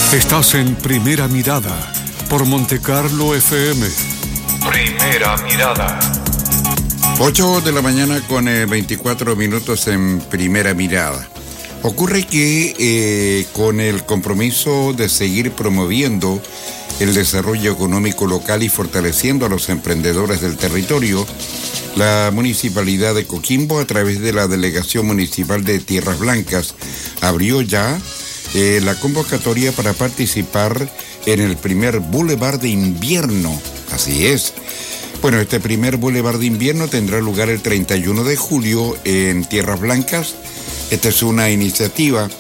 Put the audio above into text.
Estás en Primera Mirada por Montecarlo FM. Primera Mirada. 8 de la mañana con 24 minutos en Primera Mirada. Ocurre que con el compromiso de seguir promoviendo el desarrollo económico local y fortaleciendo a los emprendedores del territorio, la Municipalidad de Coquimbo, a través de la Delegación Municipal de Tierras Blancas, abrió ya la convocatoria para participar en el primer Boulevard de Invierno. Así es. Bueno, este primer Boulevard de Invierno tendrá lugar el 31 de julio en Tierras Blancas. Esta es una iniciativa